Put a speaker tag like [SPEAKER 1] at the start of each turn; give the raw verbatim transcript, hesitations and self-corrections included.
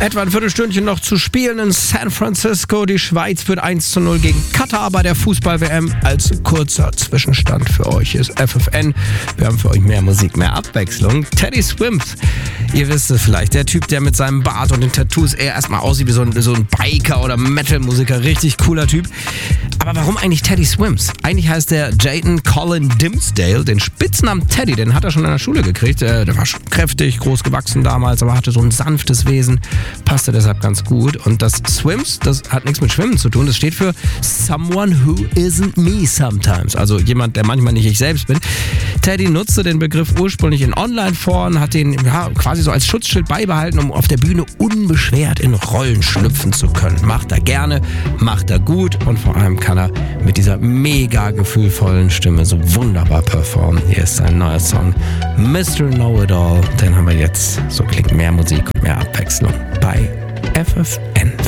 [SPEAKER 1] Etwa ein Viertelstündchen noch zu spielen in San Francisco. Die Schweiz führt eins zu null gegen Katar bei der Fußball-W M. Als kurzer Zwischenstand für euch ist F F N. Wir haben für euch mehr Musik, mehr Abwechslung. Teddy Swims, ihr wisst es vielleicht, der Typ, der mit seinem Bart und den Tattoos eher erstmal aussieht wie so ein, so ein Biker oder Metal-Musiker. Richtig cooler Typ. Aber warum eigentlich Teddy Swims? Eigentlich heißt der Jayden Colin Dimsdale. Den Spitznamen Teddy, den hat er schon in der Schule gekriegt. Der war schon kräftig, groß gewachsen damals, aber hatte so ein sanftes Wesen. Passte deshalb ganz gut. Und das Swims, das hat nichts mit Schwimmen zu tun. Das steht für Someone Who Isn't Me Sometimes. Also jemand, der manchmal nicht ich selbst bin. Teddy nutzte den Begriff ursprünglich in Online-Foren, hat den ja, quasi so als Schutzschild beibehalten, um auf der Bühne unbeschwert in Rollen schlüpfen zu können. Macht er gerne, macht er gut und vor allem kann er mit dieser mega gefühlvollen Stimme so wunderbar performen. Hier ist sein neuer Song Mister Know-It-All. Den haben wir jetzt. So klingt mehr Musik und mehr Abwechslung bei F F N.